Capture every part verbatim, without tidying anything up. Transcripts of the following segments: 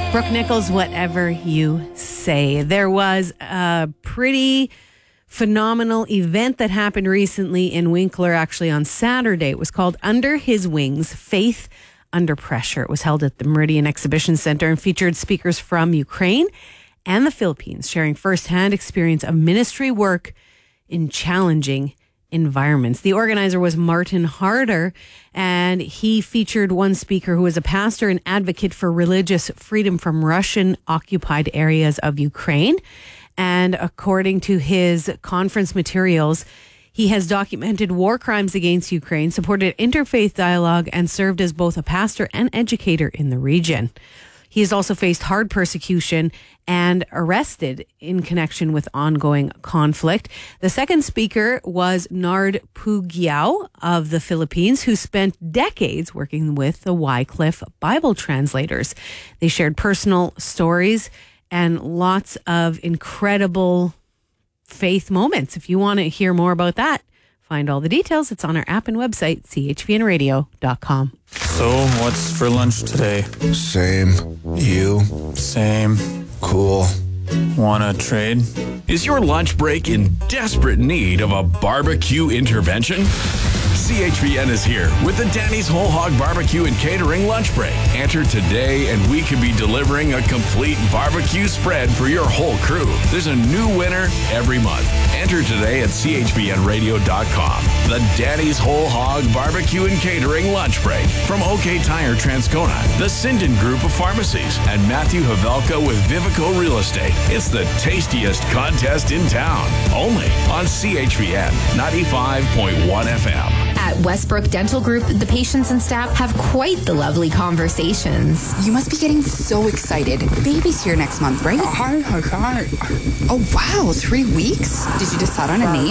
Brooke Nichols, Whatever You Say. There was a pretty phenomenal event that happened recently in Winkler, actually on Saturday. It was called Under His Wings, Faith Under Pressure. It was held at the Meridian Exhibition Center and featured speakers from Ukraine and the Philippines, sharing firsthand experience of ministry work in challenging environments. The organizer was Martin Harder, and he featured one speaker who was a pastor and advocate for religious freedom from Russian-occupied areas of Ukraine. And according to his conference materials, he has documented war crimes against Ukraine, supported interfaith dialogue, and served as both a pastor and educator in the region. He has also faced hard persecution and arrested in connection with ongoing conflict. The second speaker was Nard Pugyao of the Philippines, who spent decades working with the Wycliffe Bible translators. They shared personal stories and lots of incredible faith moments. If you want to hear more about that, find all the details. It's on our app and website, c h v n radio dot com. So, what's for lunch today? Same. You? Same. Cool. Wanna trade? Is your lunch break in desperate need of a barbecue intervention? C H V N is here with the Danny's Whole Hog Barbecue and Catering Lunch Break. Enter today and we could be delivering a complete barbecue spread for your whole crew. There's a new winner every month. Enter today at c h v n radio dot com. The Danny's Whole Hog Barbecue and Catering Lunch Break from OK Tire Transcona, the Sinden Group of Pharmacies, and Matthew Havelka with Vivico Real Estate. It's the tastiest contest in town. Only on C H V N ninety-five point one F M. At Westbrook Dental Group, the patients and staff have quite the lovely conversations. You must be getting so excited. Baby's here next month, right? Oh, wow, three weeks? Did you decide on a name?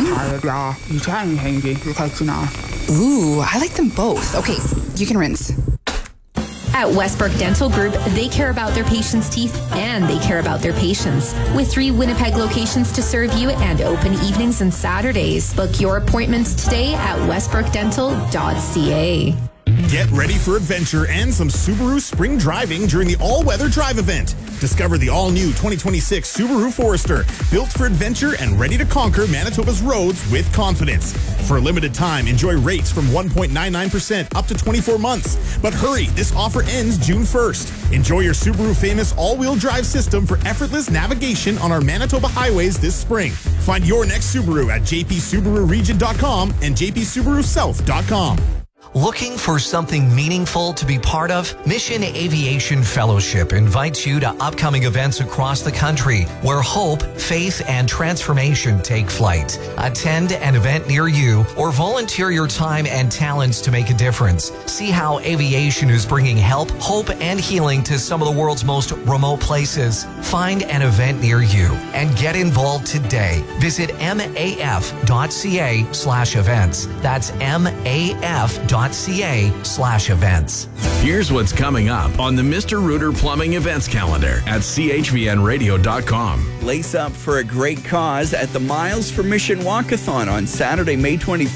Ooh, I like them both. Okay, you can rinse. At Westbrook Dental Group, they care about their patients' teeth and they care about their patients. With three Winnipeg locations to serve you and open evenings and Saturdays. Book your appointments today at westbrook dental dot c a. Get ready for adventure and some Subaru spring driving during the all-weather drive event. Discover the all-new twenty twenty-six Subaru Forester, built for adventure and ready to conquer Manitoba's roads with confidence. For a limited time, enjoy rates from one point nine nine percent up to twenty-four months. But hurry, this offer ends June first. Enjoy your Subaru famous all-wheel drive system for effortless navigation on our Manitoba highways this spring. Find your next Subaru at j p subaru region dot com and j p subaru south dot com. Looking for something meaningful to be part of? Mission Aviation Fellowship invites you to upcoming events across the country where hope, faith, and transformation take flight. Attend an event near you or volunteer your time and talents to make a difference. See how aviation is bringing help, hope, and healing to some of the world's most remote places. Find an event near you and get involved today. Visit m a f dot c a slash events. That's m a f dot c a slash events. Here's what's coming up on the Mister Rooter Plumbing Events Calendar at c h v n radio dot com. Lace up for a great cause at the Miles for Mission Walkathon on Saturday, May twenty-fourth.